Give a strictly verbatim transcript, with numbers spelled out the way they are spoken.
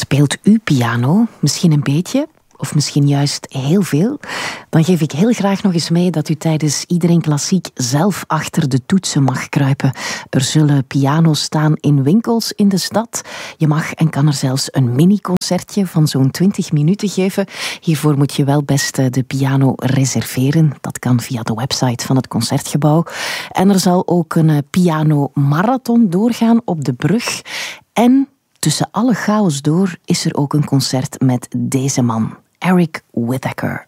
Speelt u piano? Misschien een beetje? Of misschien juist heel veel? Dan geef ik heel graag nog eens mee dat u tijdens Iedereen Klassiek zelf achter de toetsen mag kruipen. Er zullen piano's staan in winkels in de stad. Je mag en kan er zelfs een mini-concertje van zo'n twintig minuten geven. Hiervoor moet je wel best de piano reserveren. Dat kan via de website van het Concertgebouw. En er zal ook een piano-marathon doorgaan op de brug. En tussen alle chaos door is er ook een concert met deze man, Eric Whitacre.